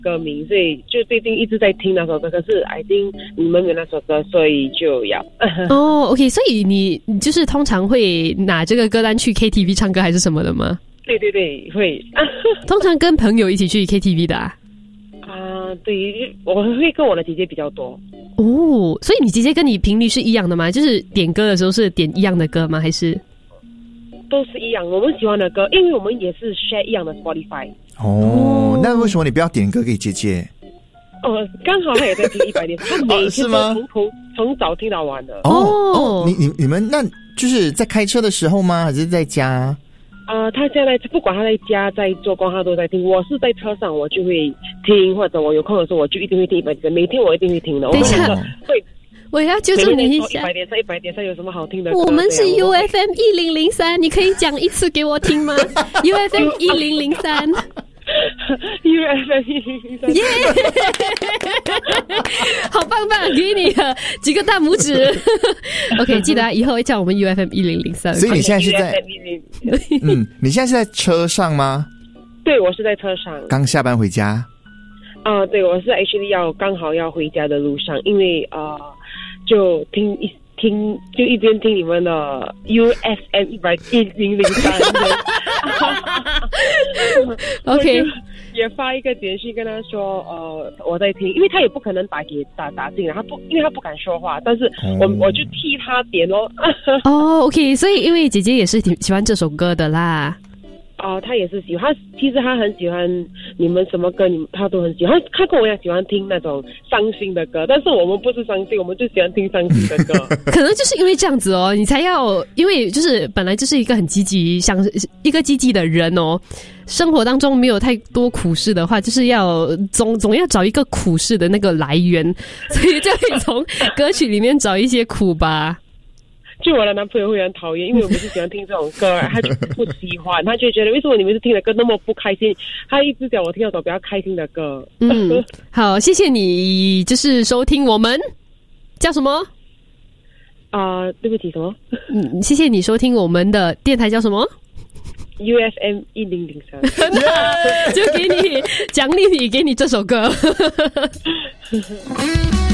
歌名，所以就最近一直在听那首歌。可是 I think 你们有那首歌，所以就要。 哦 ，OK， 所以你就是通常会拿这个歌单去 KTV 唱歌还是什么的吗？ 对对对，会。 通常跟朋友一起去 KTV 的啊？ 对，我会跟我的姐姐比较多。 哦，所以你姐姐跟你频率是一样的吗？就是点歌的时候是点一样的歌吗？还是？ 都是一样，我们喜欢的歌，因为我们也是 share 一样的 Spotify。 哦，那为什么你不要点歌给姐姐？ 刚好他也在听100点，他每天都从早听到晚的。 哦，你们那就是在开车的时候吗？还是在家？ 他现在不管他在家在做工，他都在听。我是在车上，我就会听，或者我有空的时候，我就一定会听100点，每天我一定会听的。 等一下， 会。 我要纠正你一下 ，100点上100点上有什么好听的歌？ 我们是 UFM 1003，你可以讲一次给我听吗？UFM 1003。 UFM 1003， 耶！好棒棒，给你几个大拇指。OK， 记得以后会叫我们 UFM 1003。 所以你现在是在你现在是在车上吗？ 对，我是在车上， 刚下班回家。 对，我是 actually 刚好要回家的路上，因为就就一边听你们的 UFM 1003。 OK， 也发一个简讯跟他说，我在听，因为他也不可能打进来，因为他不敢说话，但是我就替他点咯。 OK， 所以因为姐姐也是挺喜欢这首歌的啦。 他也是喜欢，其实他很喜欢你们什么歌，他都很喜欢。他跟我一样喜欢听那种伤心的歌，但是我们不是伤心，我们就喜欢听伤心的歌。 可能就是因为这样子哦，你才要，因为就是本来就是一个很积极，像一个积极的人哦。生活当中没有太多苦事的话，就是要总要找一个苦事的那个来源，所以就可以从歌曲里面找一些苦吧。 就我的男朋友会很讨厌，因为我们是喜欢听这种歌，他就不喜欢，他就觉得为什么你们是听的歌那么不开心？他一直叫我听那种比较开心的歌。 好，谢谢你，就是收听我们叫什么？ 对不起，什么？ 谢谢你收听我们的电台叫什么 ？UFM 1003， 就给你奖励你，给你这首歌。